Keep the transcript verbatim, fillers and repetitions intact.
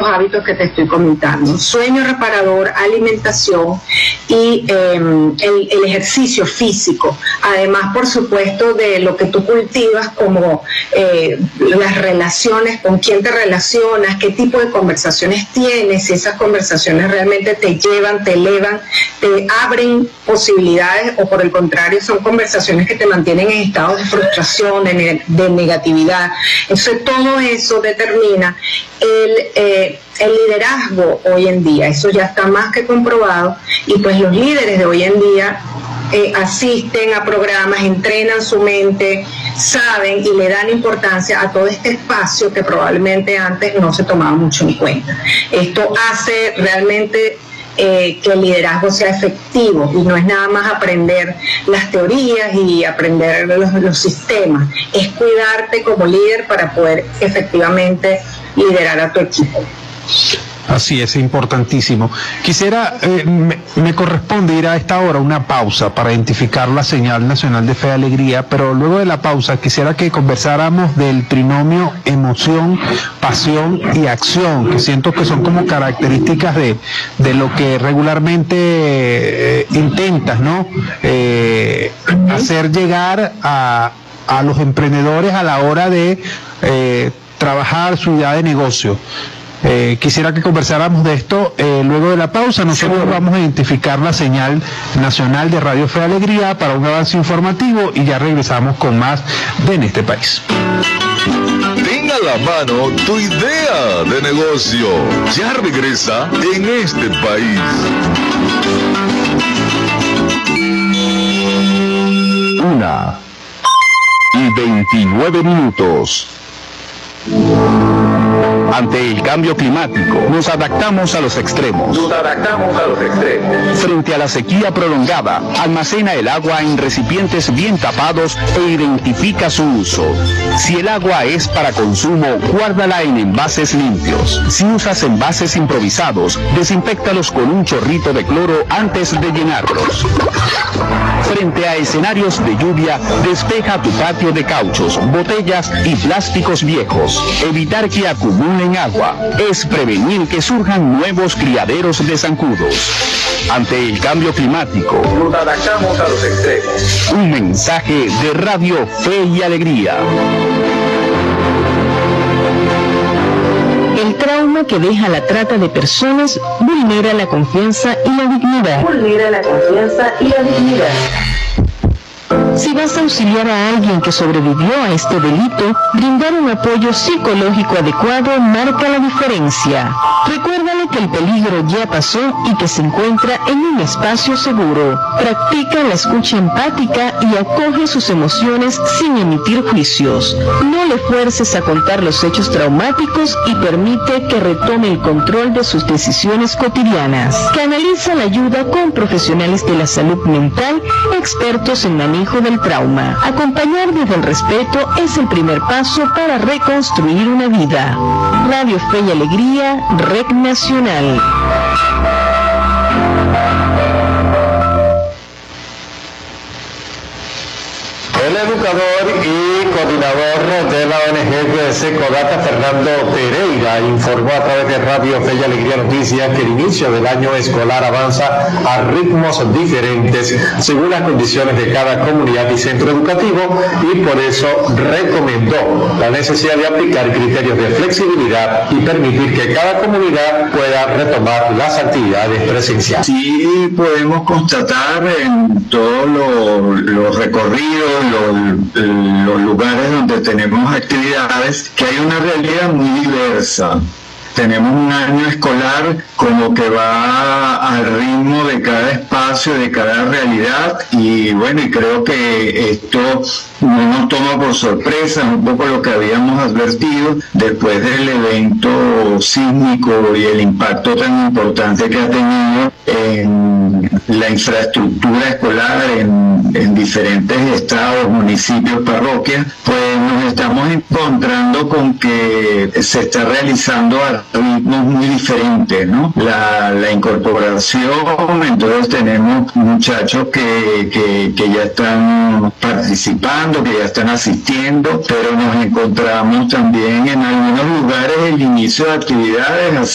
hábitos que te estoy comentando: sueño reparador, alimentación y eh, el, el ejercicio físico. Además, por supuesto, de lo que tú cultivas, como eh, las relaciones, con quién te relacionas, qué tipo de conversaciones tienes, si esas conversaciones realmente te llevan, te elevan, te abren posibilidades, o por el contrario son conversaciones que te mantienen en estados de frustración, de, ne de negatividad. Entonces todo eso determina el, eh, el liderazgo hoy en día. Eso ya está más que comprobado, y pues los líderes de hoy en día eh, asisten a programas, entrenan su mente, saben y le dan importancia a todo este espacio que probablemente antes no se tomaba mucho en cuenta. Esto hace realmente Eh, que el liderazgo sea efectivo, y no es nada más aprender las teorías y aprender los, los sistemas, es cuidarte como líder para poder efectivamente liderar a tu equipo. Así es, importantísimo. Quisiera, eh, me, me corresponde ir a esta hora una pausa para identificar la señal nacional de fe y alegría, pero luego de la pausa quisiera que conversáramos del trinomio emoción, pasión y acción, que siento que son como características de, de lo que regularmente eh, intentas, ¿no? Eh, hacer llegar a, a los emprendedores a la hora de eh, trabajar su idea de negocio. Eh, quisiera que conversáramos de esto eh, luego de la pausa. Nosotros sí, vamos a identificar la señal nacional de Radio Fe y Alegría para un avance informativo, y ya regresamos con más de En Este País. Ten a la mano tu idea de negocio. Ya regresa En Este País. Una y veintinueve minutos. Ante el cambio climático, nos adaptamos a los extremos. Nos adaptamos a los extremos. Frente a la sequía prolongada, almacena el agua en recipientes bien tapados e identifica su uso. Si el agua es para consumo, guárdala en envases limpios. Si usas envases improvisados, desinféctalos con un chorrito de cloro antes de llenarlos. Frente a escenarios de lluvia, despeja tu patio de cauchos, botellas y plásticos viejos. Evitar que acumulen agua es prevenir que surjan nuevos criaderos de zancudos. Ante el cambio climático, nos adaptamos a los extremos. Un mensaje de Radio Fe y Alegría. El trauma que deja la trata de personas vulnera la confianza y la dignidad. Vulnera la confianza y la dignidad. Si vas a auxiliar a alguien que sobrevivió a este delito, brindar un apoyo psicológico adecuado marca la diferencia. Recuérdale que el peligro ya pasó y que se encuentra en un espacio seguro. Practica la escucha empática y acoge sus emociones sin emitir juicios. No le fuerces a contar los hechos traumáticos y permite que retome el control de sus decisiones cotidianas. Canaliza la ayuda con profesionales de la salud mental, expertos en manejo del trauma. Acompañar desde el respeto es el primer paso para reconstruir una vida. Radio Fe y Alegría, R E C Nacional. El educador y coordinador de la O N G Secodata, Fernando Pereira, informó a través de Radio Fe y Alegría Noticias que el inicio del año escolar avanza a ritmos diferentes según las condiciones de cada comunidad y centro educativo, y por eso recomendó la necesidad de aplicar criterios de flexibilidad y permitir que cada comunidad pueda retomar las actividades presenciales. Sí, podemos constatar en todos los, los recorridos, los, los lugares donde tenemos actividades, que hay una realidad muy diversa. Tenemos un año escolar como que va al ritmo de cada espacio, de cada realidad, y bueno, y creo que esto no nos toma por sorpresa, un poco lo que habíamos advertido después del evento sísmico y el impacto tan importante que ha tenido en la infraestructura escolar en, en diferentes estados, municipios, parroquias. Pues nos estamos encontrando con que se está realizando a ritmos muy diferentes, ¿no? La, la incorporación, entonces tenemos muchachos que, que, que ya están participando, que ya están asistiendo, pero nos encontramos también en algunos lugares el inicio de actividades